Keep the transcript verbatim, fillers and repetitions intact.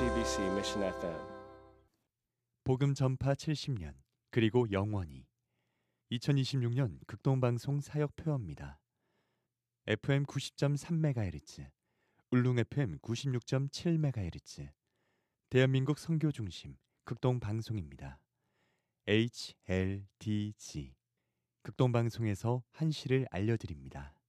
씨비씨 Mission 에프엠 복음 전파 칠십 년 그리고 영원히 이천이십육 년 극동방송 사역표어입니다. 에프엠 구십 점 삼 메가헤르츠, 울릉 에프엠 구십육 점 칠 메가헤르츠, 대한민국 선교중심 극동방송입니다. 에이치엘디지 극동방송에서 한시를 알려드립니다.